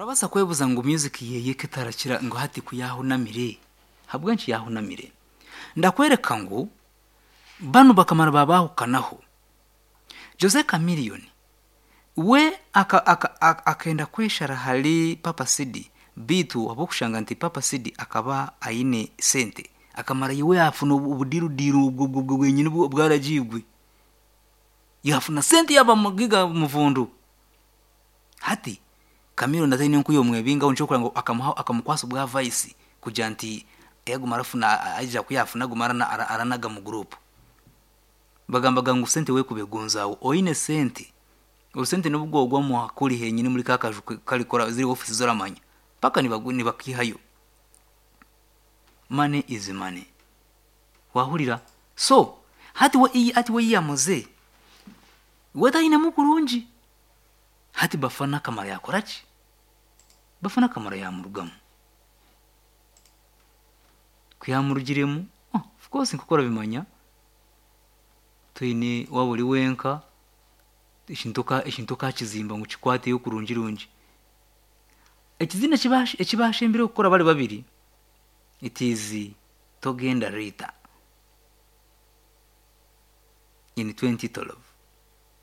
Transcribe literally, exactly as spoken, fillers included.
wabasa kwebuza ngo music yeye kitarakira ngo hati kuyahunamire habwanci yahunamire ndakwereka ngo bano bakamara babahukanaho Jose Chameleone we aka aka akenda kweshara hali Papa Sidi bitu wabokushanga nti Papa Sidi akaba aine sente akamara yiwe afuna ubudiru diru ubwo ubwo bwenyine bwarajigwe yafuna sente yaba mugiga muvundu hati Chameleone ndazini nkuyo mwebinga unchokora ngo akamuha akamukwasa bwa vice kujanti yagumara funa aja kuyafuna gumara aranaga mu group bagambaga ngo sente we kubegonzawo oine sente urusente n'ubwogwa mu hakuri henyine muri kakaju kalikora ziri office zoramanya paka nibaguni bakihayo money is money wahurira so hati we iyi ati we yamuze weda ine mukurunji hati bafana kamara yakorachi bafana kamara ya murugamu kuyamurugiremu oh, of course nkukora bimanya tuyine waburi wenka ishintoka ishintoka kizimba ngo kikwate yo kurungirungi ekizina kibashe ekibashe mbere gukora bali babiri it is Togenda Rita in twenty twelve